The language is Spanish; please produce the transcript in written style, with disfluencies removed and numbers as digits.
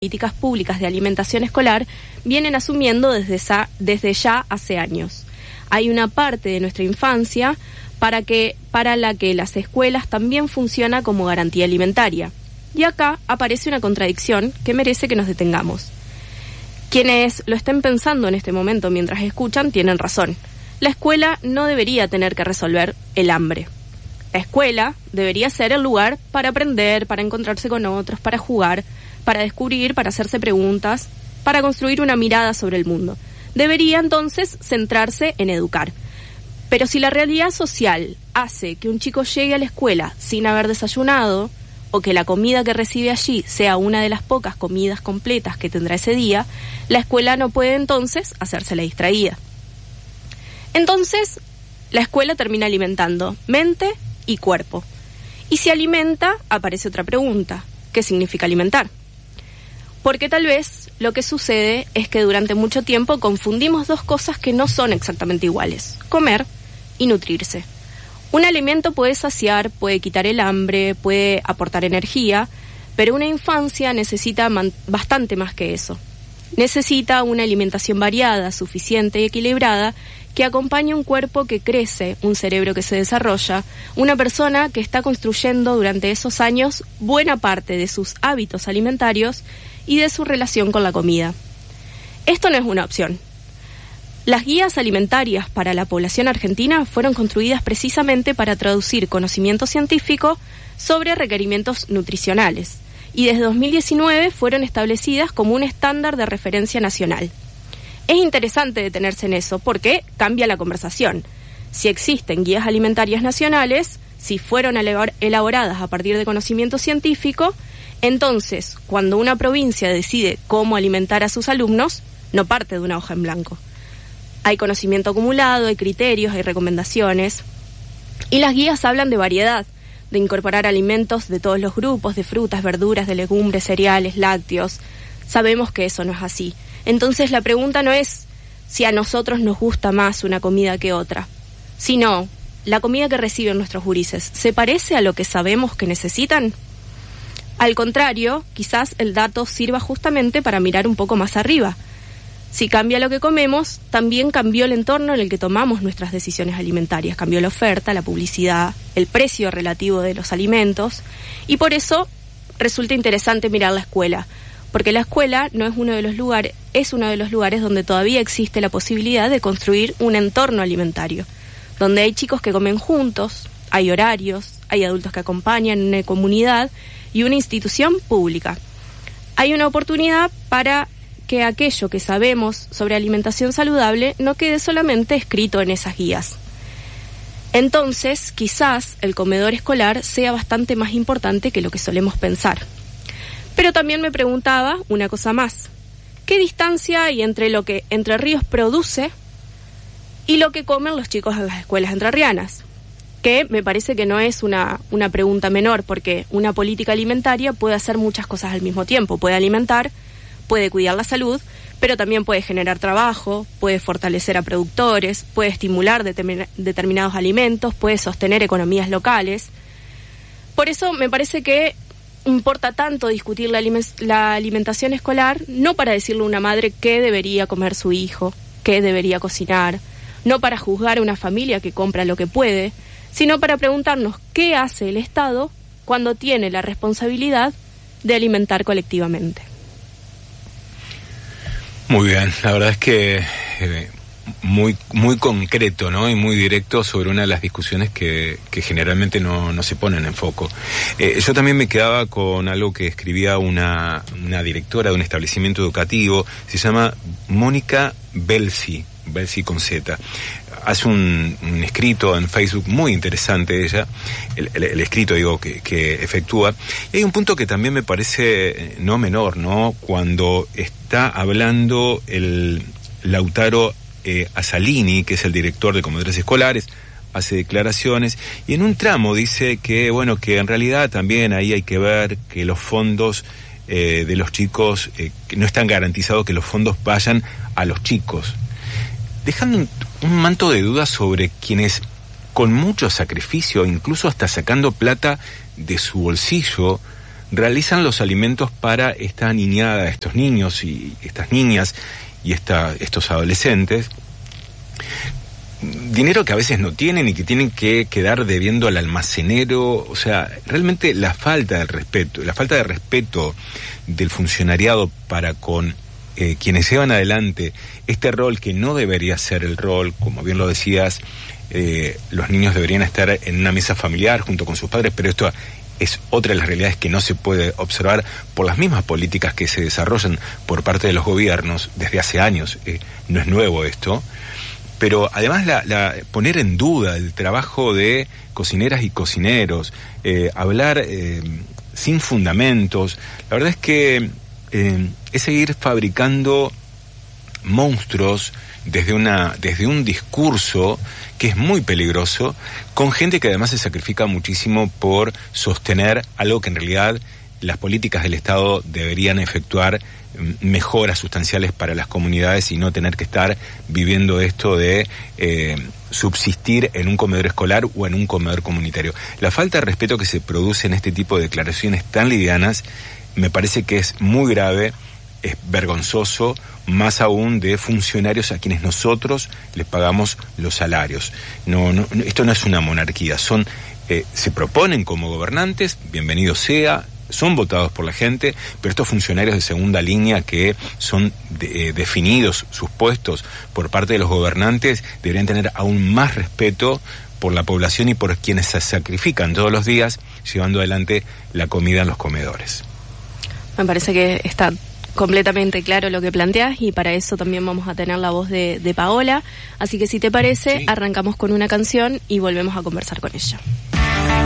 políticas públicas de alimentación escolar vienen asumiendo desde ya hace años. Hay una parte de nuestra infancia para la que las escuelas también funcionan como garantía alimentaria. Y acá aparece una contradicción que merece que nos detengamos. Quienes lo estén pensando en este momento mientras escuchan tienen razón. La escuela no debería tener que resolver el hambre. La escuela debería ser el lugar para aprender, para encontrarse con otros, para jugar, para descubrir, para hacerse preguntas, para construir una mirada sobre el mundo. Debería entonces centrarse en educar. Pero si la realidad social hace que un chico llegue a la escuela sin haber desayunado, o que la comida que recibe allí sea una de las pocas comidas completas que tendrá ese día, la escuela no puede entonces hacérsela distraída. Entonces, la escuela termina alimentando mente y cuerpo. Y si alimenta, aparece otra pregunta: ¿qué significa alimentar? Porque tal vez lo que sucede es que durante mucho tiempo confundimos dos cosas que no son exactamente iguales: comer y nutrirse. Un alimento puede saciar, puede quitar el hambre, puede aportar energía, pero una infancia necesita bastante más que eso. Necesita una alimentación variada, suficiente y equilibrada, que acompañe un cuerpo que crece, un cerebro que se desarrolla, una persona que está construyendo durante esos años buena parte de sus hábitos alimentarios y de su relación con la comida. Esto no es una opción. Las guías alimentarias para la población argentina fueron construidas precisamente para traducir conocimiento científico sobre requerimientos nutricionales, y desde 2019 fueron establecidas como un estándar de referencia nacional. Es interesante detenerse en eso porque cambia la conversación. Si existen guías alimentarias nacionales, si fueron elaboradas a partir de conocimiento científico, entonces, cuando una provincia decide cómo alimentar a sus alumnos, no parte de una hoja en blanco. Hay conocimiento acumulado, hay criterios, hay recomendaciones. Y las guías hablan de variedad, de incorporar alimentos de todos los grupos, de frutas, verduras, de legumbres, cereales, lácteos. Sabemos que eso no es así. Entonces la pregunta no es si a nosotros nos gusta más una comida que otra, sino la comida que reciben nuestros gurises, ¿se parece a lo que sabemos que necesitan? Al contrario, quizás el dato sirva justamente para mirar un poco más arriba. Si cambia lo que comemos, también cambió el entorno en el que tomamos nuestras decisiones alimentarias. Cambió la oferta, la publicidad, el precio relativo de los alimentos, y por eso resulta interesante mirar la escuela, porque la escuela no es uno de los lugares, es uno de los lugares donde todavía existe la posibilidad de construir un entorno alimentario, donde hay chicos que comen juntos, hay horarios, hay adultos que acompañan, una comunidad y una institución pública. Hay una oportunidad para que aquello que sabemos sobre alimentación saludable no quede solamente escrito en esas guías. Entonces, quizás el comedor escolar sea bastante más importante que lo que solemos pensar. Pero también me preguntaba una cosa más: ¿qué distancia hay entre lo que Entre Ríos produce y lo que comen los chicos en las escuelas entrerrianas? Que me parece que no es una pregunta menor, porque una política alimentaria puede hacer muchas cosas al mismo tiempo. Puede alimentar, puede cuidar la salud, pero también puede generar trabajo, puede fortalecer a productores, puede estimular determinados alimentos, puede sostener economías locales. Por eso me parece que importa tanto discutir la alimentación escolar, no para decirle a una madre qué debería comer su hijo, qué debería cocinar, no para juzgar a una familia que compra lo que puede, sino para preguntarnos qué hace el Estado cuando tiene la responsabilidad de alimentar colectivamente. Muy bien, la verdad es que muy concreto, ¿no? Y muy directo sobre una de las discusiones que generalmente no se ponen en foco. Yo también me quedaba con algo que escribía una directora de un establecimiento educativo, se llama Mónica Belsi con Z. Hace un escrito en Facebook muy interesante ella, el escrito digo que efectúa, y hay un punto que también me parece no menor, ¿no? Cuando está hablando el Lautaro Asalini, que es el director de comedores escolares, hace declaraciones y en un tramo dice que que en realidad también ahí hay que ver que los fondos de los chicos, que no están garantizados que los fondos vayan a los chicos, dejando un manto de dudas sobre quienes con mucho sacrificio, incluso hasta sacando plata de su bolsillo, realizan los alimentos para esta niñada, estos niños y estas niñas y estos adolescentes, dinero que a veces no tienen y que tienen que quedar debiendo al almacenero. O sea, realmente la falta de respeto del funcionariado para con quienes llevan adelante este rol, que no debería ser el rol, como bien lo decías, los niños deberían estar en una mesa familiar junto con sus padres, pero esto es otra de las realidades que no se puede observar por las mismas políticas que se desarrollan por parte de los gobiernos desde hace años. No es nuevo esto, pero además poner en duda el trabajo de cocineras y cocineros, hablar sin fundamentos, la verdad es que es seguir fabricando monstruos desde un discurso que es muy peligroso, con gente que además se sacrifica muchísimo por sostener algo que en realidad las políticas del Estado deberían efectuar mejoras sustanciales para las comunidades y no tener que estar viviendo esto de subsistir en un comedor escolar o en un comedor comunitario. La falta de respeto que se produce en este tipo de declaraciones tan livianas me parece que es muy grave, es vergonzoso, más aún de funcionarios a quienes nosotros les pagamos los salarios. No, esto no es una monarquía, se proponen como gobernantes, bienvenido sea, son votados por la gente, pero estos funcionarios de segunda línea que son definidos sus puestos por parte de los gobernantes deberían tener aún más respeto por la población y por quienes se sacrifican todos los días llevando adelante la comida en los comedores. Me parece que está completamente claro lo que planteas, y para eso también vamos a tener la voz de Paola, así que si te parece, sí, arrancamos con una canción y volvemos a conversar con ella.